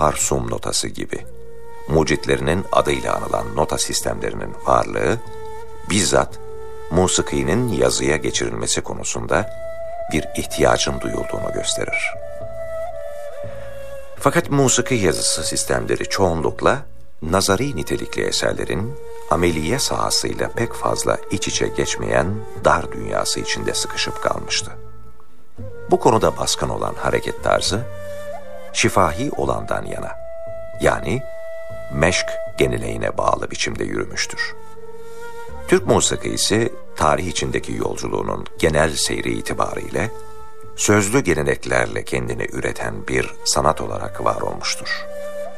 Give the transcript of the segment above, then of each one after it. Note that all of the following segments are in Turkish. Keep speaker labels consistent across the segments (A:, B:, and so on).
A: Harsum notası gibi mucitlerinin adıyla anılan nota sistemlerinin varlığı, bizzat musikinin yazıya geçirilmesi konusunda bir ihtiyacın duyulduğunu gösterir. Fakat musiki yazısı sistemleri çoğunlukla nazari nitelikli eserlerin ameliye sahasıyla pek fazla iç içe geçmeyen dar dünyası içinde sıkışıp kalmıştı. Bu konuda baskın olan hareket tarzı, şifahi olandan yana, yani meşk geleneğine bağlı biçimde yürümüştür. Türk musikisi, tarih içindeki yolculuğunun genel seyri itibariyle, sözlü geleneklerle kendini üreten bir sanat olarak var olmuştur.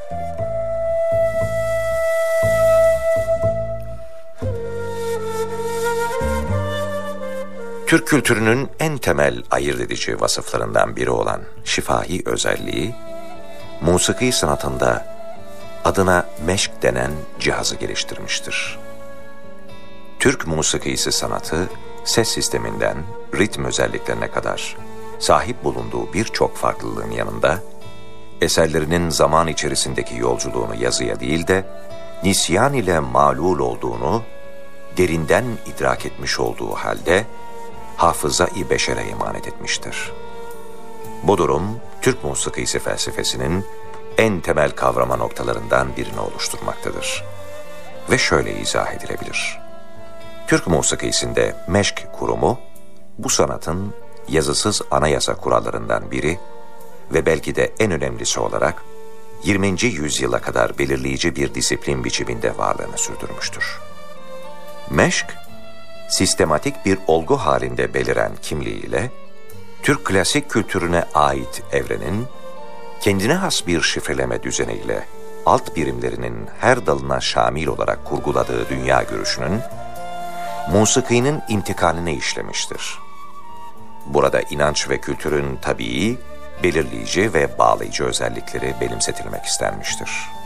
A: Türk kültürünün en temel ayırt edici vasıflarından biri olan şifahi özelliği, musiki sanatında adına meşk denen cihazı geliştirmiştir. Türk musikisi sanatı, ses sisteminden ritm özelliklerine kadar sahip bulunduğu birçok farklılığın yanında, eserlerinin zaman içerisindeki yolculuğunu yazıya değil de nisyan ile mağlul olduğunu derinden idrak etmiş olduğu halde hafıza-i beşere emanet etmiştir. Bu durum, Türk musikisi felsefesinin en temel kavrama noktalarından birini oluşturmaktadır. Ve şöyle izah edilebilir. Türk musikisinde meşk kurumu, bu sanatın yazısız anayasa kurallarından biri ve belki de en önemlisi olarak 20. yüzyıla kadar belirleyici bir disiplin biçiminde varlığını sürdürmüştür. Meşk, sistematik bir olgu halinde beliren kimliğiyle, Türk klasik kültürüne ait evrenin, kendine has bir şifreleme düzeniyle alt birimlerinin her dalına şamil olarak kurguladığı dünya görüşünün, musikinin intikaline işlemiştir. Burada inanç ve kültürün tabii, belirleyici ve bağlayıcı özellikleri benimsetilmek istenmiştir.